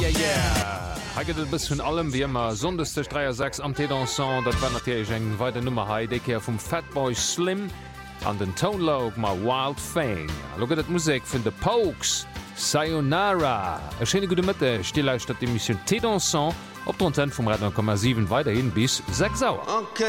Haget bis vun allem wie immer sondeste 36 am T-Dansant, dat war natürlich eng weiter Nummer Heideke vum Fatboy Slim an den Tonelog ma Wild Fang. Loget et Musik vun de Pokes, Sayonara. E schöne gute Mitte, stillläuscht dat die Mission T-Dansant op Content vum 3,7 weiterhin bis 6 Sauer. Okay.